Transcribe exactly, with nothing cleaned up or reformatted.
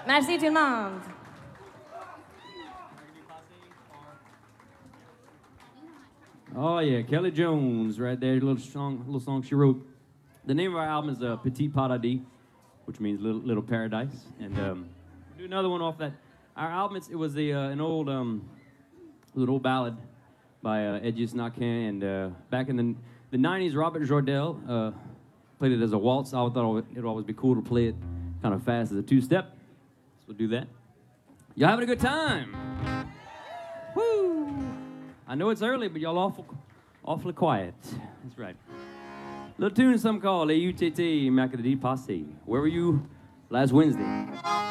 Merci tout le monde. Oh yeah, Kelly Jones, right there. A little song, little song she wrote. The name of our album is uh, Petit Paradis, which means little, little paradise. And um, we'll do another one off that. Our album, it's, it was a, uh, an old, um, little old ballad by uh, Edges Naquin. And uh, back in the the nineties, Robert Jordell uh, played it as a waltz. I thought it would always be cool to play it kind of fast as a two-step. So we'll do that. Y'all having a good time? Woo! I know it's early, but y'all awful, awfully quiet. That's right. Little tune, some call A U T T, Mac of the D Posse. Where were you last Wednesday?